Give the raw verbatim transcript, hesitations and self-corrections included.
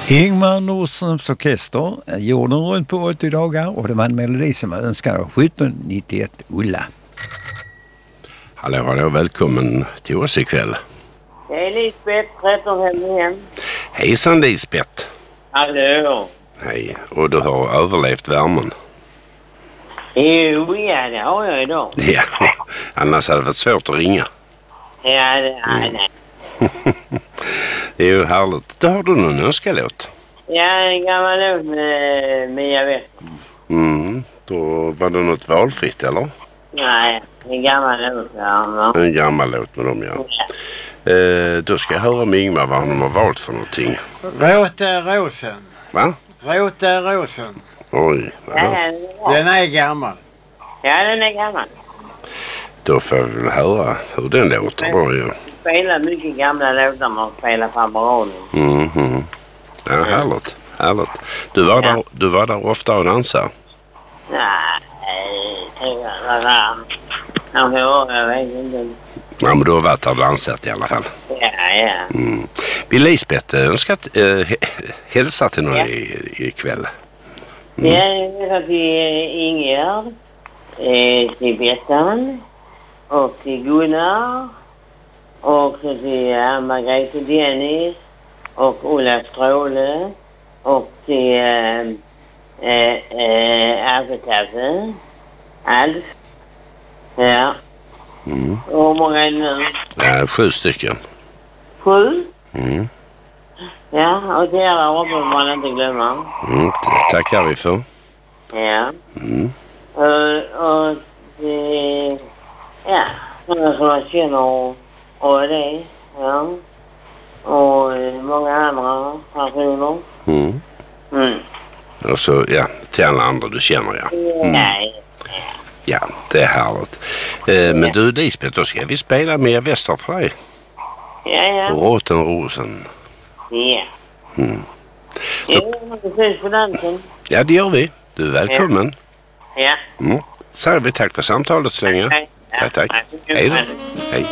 Ingmar Nordströms orkester, jorden runt på åttio dagar, och det var en melodi som var önskad av sjutton nittioett Ulla. Hallå, hallå, välkommen till oss ikväll. Det är Lisbeth, tretton femtioen. Hejsan Lisbeth. Hallå. Hej, och du har överlevt värmen? Jo, ja, det har jag idag. Ja, annars hade det varit svårt att ringa. Ja, det är det. Det är ju härligt. Då har du någon önskalåt? Ja, en gammal låt med Mia Wester. Mm, då var det något valfritt, eller? Nej, en gammal låt. Ja. En gammal låt med dem, ja. Eh, då ska jag höra med Ingmar vad han har valt för någonting. Råte rosen. Va? Råte rosen. Oj, Ja, ja. Den är gammal. ja, den är gammal. Då får vi väl höra hur den låter då, ju. Spelar mycket gamla låtar man spelar på radion. Mm, mm. Ja, härligt. Härligt. Du var, där, du var där ofta och dansade? Nej, vad fan. Ja, jag vet inte. Ja, men du har varit där och dansat i alla fall. Ja, ja. Mm. Vill Lisbeth önskat äh, hälsa till någon ja. i, ikväll? Mm. Ja, jag hälsar till Ingegärd, eh, till Bettan och till Gunnar och till äh, Margrethe Dennis och Ulla Stråle och till äh, äh, äh, Arbetskaffe, Alf. Ja. Mm. Och hur många är det nu? Ja, sju stycken. Sju? Mm. Ja, och till alla hoppas man inte glömmer. Mm, det tackar vi för. Ja. Mm. Och, och det, ja, sådana som man känner och, och det, ja. Och många andra personer. Mm. Mm. Och så, ja, till alla andra du känner, ja. Mm. Nej. Ja, det är härligt. Eh, men du Lisbeth, då ska vi spela Mia Wester för dig. Ja, ja. Råten rosen. Ja. Mm. Ja, vi ses på dansen. Ja, det gör vi. Du är välkommen. Ja. Mm. Säger vi tack för samtalet så länge. Tack. Tack, tack. Hej då. Hej.